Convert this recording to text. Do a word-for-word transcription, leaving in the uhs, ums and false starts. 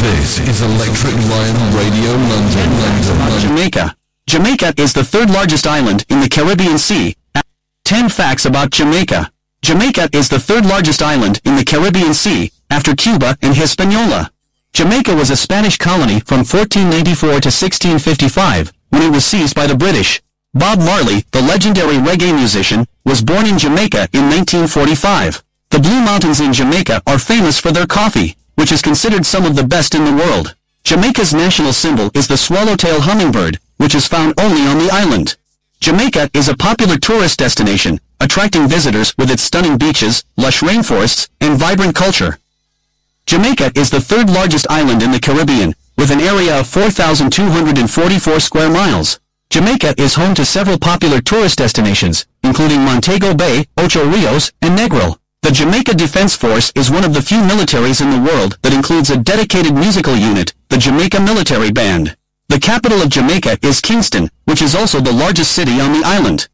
This is Electric Lion Radio London, London, London. Jamaica. Jamaica is the third largest island in the Caribbean Sea. ten facts about Jamaica. Jamaica is the third largest island in the Caribbean Sea, after Cuba and Hispaniola. Jamaica was a Spanish colony from fourteen ninety-four to sixteen fifty-five, when it was seized by the British. Bob Marley, the legendary reggae musician, was born in Jamaica in nineteen forty-five. The Blue Mountains in Jamaica are famous for their coffee, which is considered some of the best in the world. Jamaica's national symbol is the swallowtail hummingbird, which is found only on the island. Jamaica is a popular tourist destination, attracting visitors with its stunning beaches, lush rainforests, and vibrant culture. Jamaica is the third largest island in the Caribbean, with an area of four thousand two hundred forty-four square miles. Jamaica is home to several popular tourist destinations, including Montego Bay, Ocho Rios, and Negril. The Jamaica Defense Force is one of the few militaries in the world that includes a dedicated musical unit, the Jamaica Military Band. The capital of Jamaica is Kingston, which is also the largest city on the island.